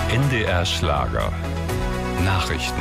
NDR Schlager. Nachrichten.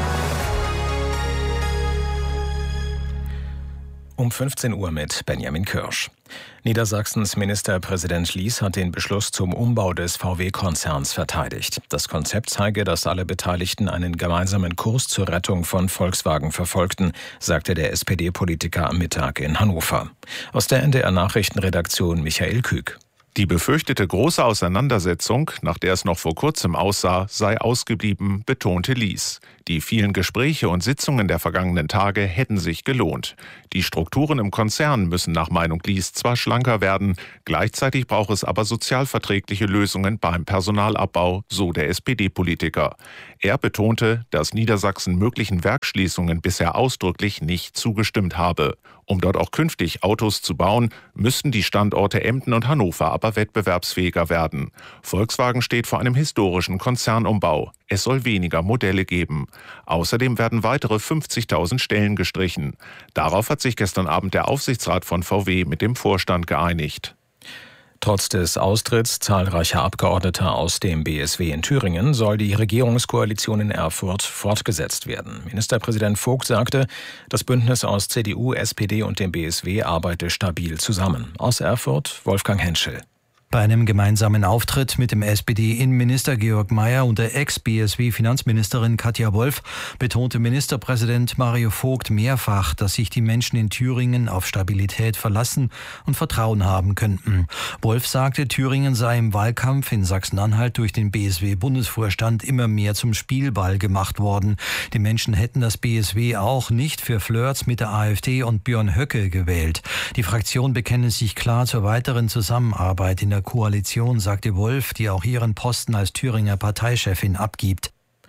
Um 15 Uhr mit Benjamin Kirsch. Niedersachsens Ministerpräsident Lies hat den Beschluss zum Umbau des VW-Konzerns verteidigt. Das Konzept zeige, dass alle Beteiligten einen gemeinsamen Kurs zur Rettung von Volkswagen verfolgten, sagte der SPD-Politiker am Mittag in Hannover. Aus der NDR-Nachrichtenredaktion Michael Kück. Die befürchtete große Auseinandersetzung, nach der es noch vor kurzem aussah, sei ausgeblieben, betonte Lies. Die vielen Gespräche und Sitzungen der vergangenen Tage hätten sich gelohnt. Die Strukturen im Konzern müssen nach Meinung Lies zwar schlanker werden, gleichzeitig braucht es aber sozialverträgliche Lösungen beim Personalabbau, so der SPD-Politiker. Er betonte, dass Niedersachsen möglichen Werksschließungen bisher ausdrücklich nicht zugestimmt habe. Um dort auch künftig Autos zu bauen, müssten die Standorte Emden und Hannover aber wettbewerbsfähiger werden. Volkswagen steht vor einem historischen Konzernumbau. Es soll weniger Modelle geben. Außerdem werden weitere 50.000 Stellen gestrichen. Darauf hat sich gestern Abend der Aufsichtsrat von VW mit dem Vorstand geeinigt. Trotz des Austritts zahlreicher Abgeordneter aus dem BSW in Thüringen soll die Regierungskoalition in Erfurt fortgesetzt werden. Ministerpräsident Vogt sagte, das Bündnis aus CDU, SPD und dem BSW arbeite stabil zusammen. Aus Erfurt Wolfgang Henschel. Bei einem gemeinsamen Auftritt mit dem SPD-Innenminister Georg Mayer und der Ex-BSW-Finanzministerin Katja Wolf betonte Ministerpräsident Mario Vogt mehrfach, dass sich die Menschen in Thüringen auf Stabilität verlassen und Vertrauen haben könnten. Wolf sagte, Thüringen sei im Wahlkampf in Sachsen-Anhalt durch den BSW-Bundesvorstand immer mehr zum Spielball gemacht worden. Die Menschen hätten das BSW auch nicht für Flirts mit der AfD und Björn Höcke gewählt. Die Fraktion bekenne sich klar zur weiteren Zusammenarbeit in der Koalition, sagte Wolf, die auch ihren Posten als Thüringer Parteichefin abgibt.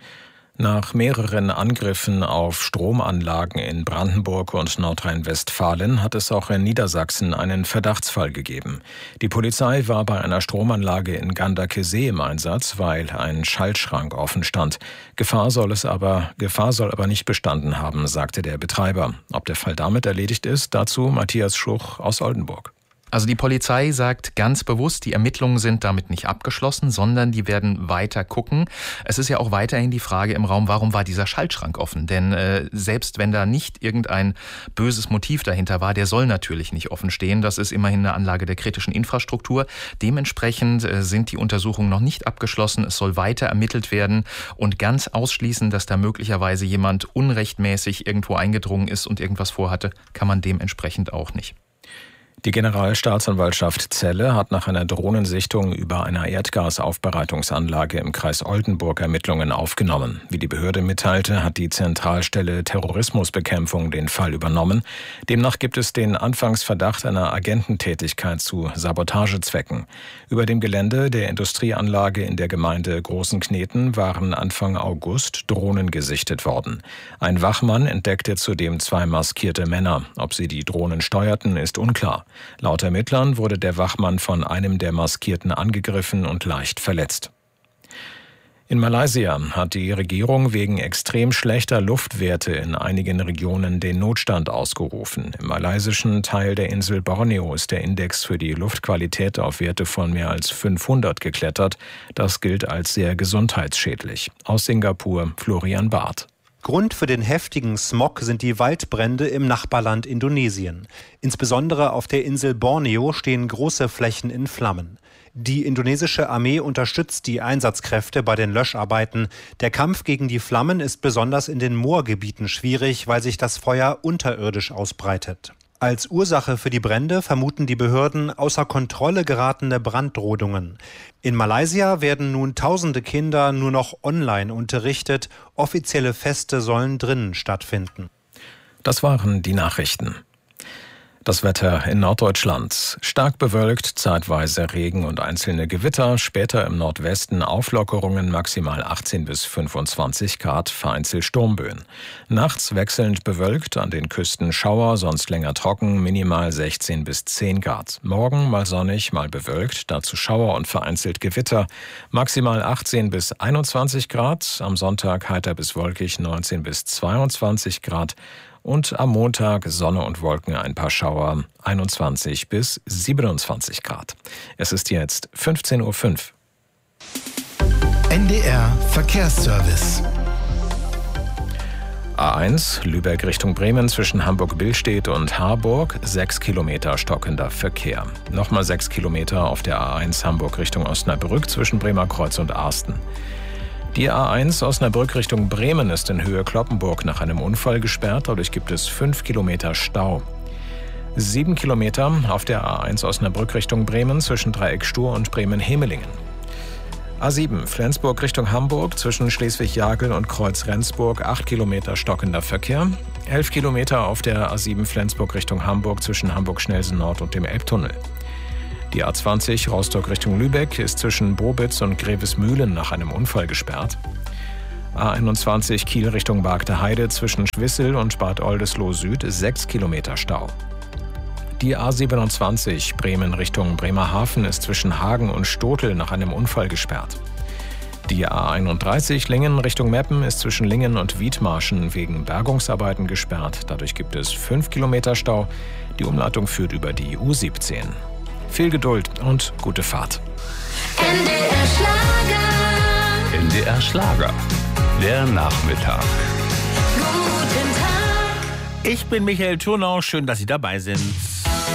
Nach mehreren Angriffen auf Stromanlagen in Brandenburg und Nordrhein-Westfalen hat es auch in Niedersachsen einen Verdachtsfall gegeben. Die Polizei war bei einer Stromanlage in Gandakesee im Einsatz, weil ein Schaltschrank offen stand. Gefahr soll aber nicht bestanden haben, sagte der Betreiber. Ob der Fall damit erledigt ist, dazu Matthias Schuch aus Oldenburg. Also die Polizei sagt ganz bewusst, die Ermittlungen sind damit nicht abgeschlossen, sondern die werden weiter gucken. Es ist ja auch weiterhin die Frage im Raum, warum war dieser Schaltschrank offen? Denn selbst wenn da nicht irgendein böses Motiv dahinter war, der soll natürlich nicht offen stehen. Das ist immerhin eine Anlage der kritischen Infrastruktur. Dementsprechend sind die Untersuchungen noch nicht abgeschlossen. Es soll weiter ermittelt werden und ganz ausschließen, dass da möglicherweise jemand unrechtmäßig irgendwo eingedrungen ist und irgendwas vorhatte, kann man dementsprechend auch nicht. Die Generalstaatsanwaltschaft Celle hat nach einer Drohnensichtung über einer Erdgasaufbereitungsanlage im Kreis Oldenburg Ermittlungen aufgenommen. Wie die Behörde mitteilte, hat die Zentralstelle Terrorismusbekämpfung den Fall übernommen. Demnach gibt es den Anfangsverdacht einer Agententätigkeit zu Sabotagezwecken. Über dem Gelände der Industrieanlage in der Gemeinde Großenkneten waren Anfang August Drohnen gesichtet worden. Ein Wachmann entdeckte zudem 2 maskierte Männer. Ob sie die Drohnen steuerten, ist unklar. Laut Ermittlern wurde der Wachmann von einem der Maskierten angegriffen und leicht verletzt. In Malaysia hat die Regierung wegen extrem schlechter Luftwerte in einigen Regionen den Notstand ausgerufen. Im malaysischen Teil der Insel Borneo ist der Index für die Luftqualität auf Werte von mehr als 500 geklettert. Das gilt als sehr gesundheitsschädlich. Aus Singapur Florian Barth. Grund für den heftigen Smog sind die Waldbrände im Nachbarland Indonesien. Insbesondere auf der Insel Borneo stehen große Flächen in Flammen. Die indonesische Armee unterstützt die Einsatzkräfte bei den Löscharbeiten. Der Kampf gegen die Flammen ist besonders in den Moorgebieten schwierig, weil sich das Feuer unterirdisch ausbreitet. Als Ursache für die Brände vermuten die Behörden außer Kontrolle geratene Brandrodungen. In Malaysia werden nun tausende Kinder nur noch online unterrichtet. Offizielle Feste sollen drinnen stattfinden. Das waren die Nachrichten. Das Wetter in Norddeutschland. Stark bewölkt, zeitweise Regen und einzelne Gewitter. Später im Nordwesten Auflockerungen, maximal 18 bis 25 Grad, vereinzelt Sturmböen. Nachts wechselnd bewölkt, an den Küsten Schauer, sonst länger trocken, minimal 16 bis 10 Grad. Morgen mal sonnig, mal bewölkt, dazu Schauer und vereinzelt Gewitter. Maximal 18 bis 21 Grad. Am Sonntag heiter bis wolkig, 19 bis 22 Grad. Und am Montag Sonne und Wolken, ein paar Schauer, 21 bis 27 Grad. Es ist jetzt 15:05 Uhr. NDR Verkehrsservice. A1 Lübeck Richtung Bremen zwischen Hamburg-Billstedt und Harburg, 6 Kilometer stockender Verkehr. Nochmal 6 Kilometer auf der A1 Hamburg Richtung Osnabrück zwischen Bremerkreuz und Arsten. Die A1 Osnabrück Richtung Bremen ist in Höhe Cloppenburg nach einem Unfall gesperrt, dadurch gibt es 5 Kilometer Stau. 7 Kilometer auf der A1 Osnabrück Richtung Bremen zwischen Dreieck Stur und Bremen-Hemelingen. A7 Flensburg Richtung Hamburg zwischen Schleswig-Jagel und Kreuz Rendsburg, 8 Kilometer stockender Verkehr. 11 Kilometer auf der A7 Flensburg Richtung Hamburg zwischen Hamburg-Schnelsen Nord und dem Elbtunnel. Die A20 Rostock Richtung Lübeck ist zwischen Bobitz und Grevesmühlen nach einem Unfall gesperrt. A21 Kiel Richtung Bargter Heide zwischen Schwissel und Bad Oldesloe Süd, 6 Kilometer Stau. Die A27 Bremen Richtung Bremerhaven ist zwischen Hagen und Stotel nach einem Unfall gesperrt. Die A31 Lingen Richtung Meppen ist zwischen Lingen und Wiedmarschen wegen Bergungsarbeiten gesperrt. Dadurch gibt es 5 Kilometer Stau. Die Umleitung führt über die U17. Viel Geduld und gute Fahrt. NDR Schlager. NDR Schlager. Der Nachmittag. Guten Tag. Ich bin Michael Thurnau. Schön, dass Sie dabei sind.